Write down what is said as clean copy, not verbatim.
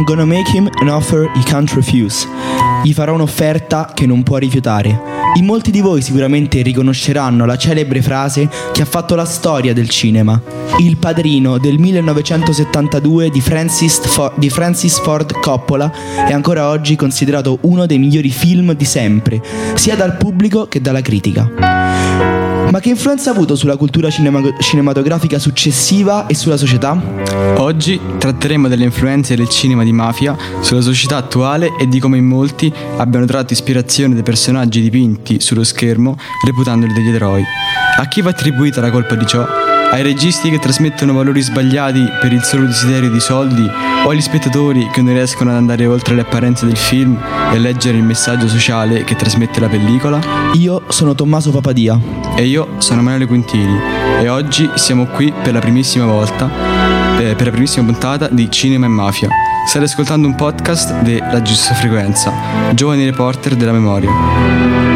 gonna make him an offer he can't refuse. Gli farò un'offerta che non può rifiutare. In molti di voi sicuramente riconosceranno la celebre frase che ha fatto la storia del cinema. Il Padrino del 1972 di Francis Ford Coppola è ancora oggi considerato uno dei migliori film di sempre, sia dal pubblico che dalla critica. Ma che influenza ha avuto sulla cultura cinematografica successiva e sulla società? Oggi tratteremo delle influenze del cinema di mafia sulla società attuale e di come in molti abbiano tratto ispirazione dai personaggi dipinti sullo schermo reputandoli degli eroi. A chi va attribuita la colpa di ciò? Ai registi che trasmettono valori sbagliati per il solo desiderio di soldi, o agli spettatori che non riescono ad andare oltre le apparenze del film e leggere il messaggio sociale che trasmette la pellicola? Io sono Tommaso Papadia. E io sono Emanuele Quintili e oggi siamo qui per la primissima volta, per la primissima puntata di Cinema e Mafia. State ascoltando un podcast della Giusta Frequenza, giovani reporter della memoria.